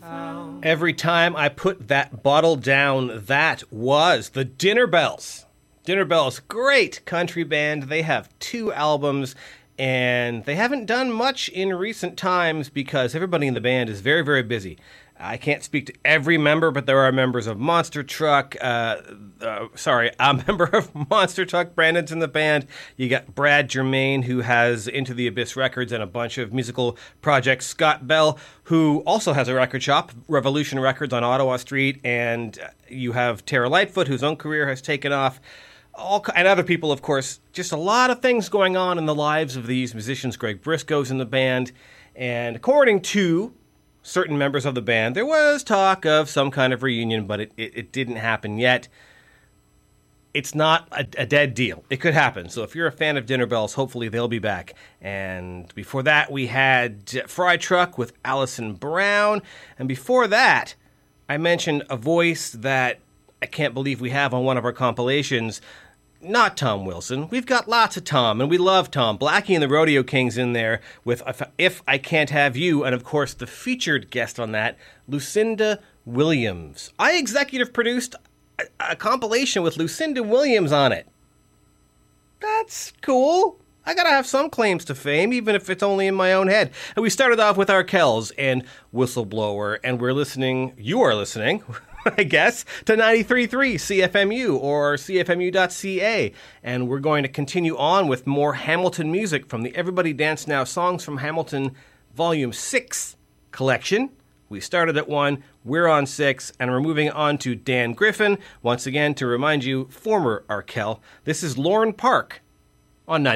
Every time I put that bottle down, that was the Dinner Bells. Dinner Bells, great country band. They have 2 albums, and they haven't done much in recent times because everybody in the band is very, very busy. I can't speak to every member, but there are members of Monster Truck. A member of Monster Truck. Brandon's in the band. You got Brad Germain, who has Into the Abyss Records and a bunch of musical projects. Scott Bell, who also has a record shop, Revolution Records on Ottawa Street. And you have Tara Lightfoot, whose own career has taken off. And other people, of course. Just a lot of things going on in the lives of these musicians. Greg Briscoe's in the band. And according to certain members of the band, there was talk of some kind of reunion, but it didn't happen yet. It's not a dead deal. It could happen. So if you're a fan of Dinner Bells, hopefully they'll be back. And before that, we had Fry Truck with Alison Brown. And before that, I mentioned a voice that I can't believe we have on one of our compilations. Not Tom Wilson. We've got lots of Tom, and we love Tom. Blackie and the Rodeo King's in there with If I Can't Have You, and of course the featured guest on that, Lucinda Williams. I executive produced a compilation with Lucinda Williams on it. That's cool. I gotta have some claims to fame, even if it's only in my own head. And we started off with Arkells and Whistleblower, and you are listening, I guess, to 93.3 CFMU or CFMU.ca. And we're going to continue on with more Hamilton music from the Everybody Dance Now Songs from Hamilton Volume 6 collection. We started at 1, we're on 6, and we're moving on to Dan Griffin. Once again, to remind you, former Arkell, this is Lorne Park on 93.